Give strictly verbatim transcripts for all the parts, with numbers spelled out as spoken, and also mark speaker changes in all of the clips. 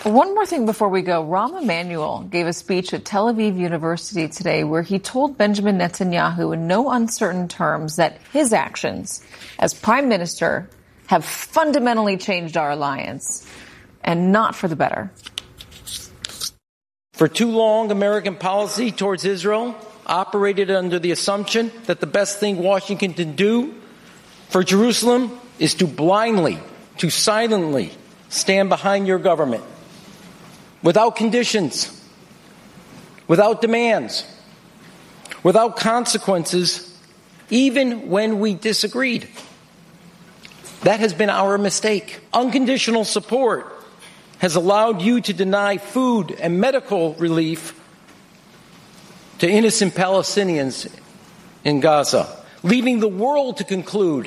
Speaker 1: One more thing before we go. Rahm Emanuel gave a speech at Tel Aviv University today where he told Benjamin Netanyahu in no uncertain terms that his actions as prime minister have fundamentally changed our alliance, and not for the better.
Speaker 2: For too long, American policy towards Israel operated under the assumption that the best thing Washington can do for Jerusalem is to blindly, to silently stand behind your government, without conditions, without demands, without consequences, even when we disagreed. That has been our mistake. Unconditional support has allowed you to deny food and medical relief to innocent Palestinians in Gaza, leaving the world to conclude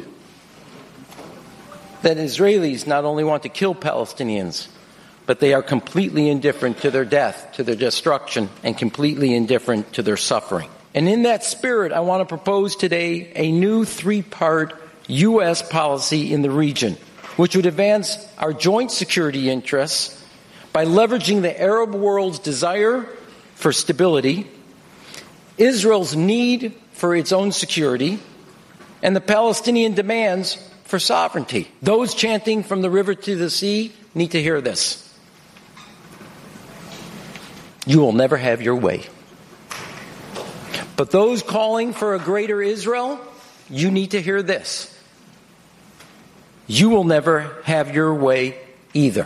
Speaker 2: that Israelis not only want to kill Palestinians, but they are completely indifferent to their death, to their destruction, and completely indifferent to their suffering. And in that spirit, I want to propose today a new three-part U S policy in the region, which would advance our joint security interests by leveraging the Arab world's desire for stability, Israel's need for its own security, and the Palestinian demands for sovereignty. Those chanting from the river to the sea need to hear this. You will never have your way. But those calling for a greater Israel, you need to hear this. You will never have your way either.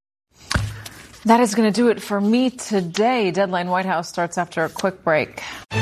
Speaker 1: That is going to do it for me today. Deadline White House starts after a quick break.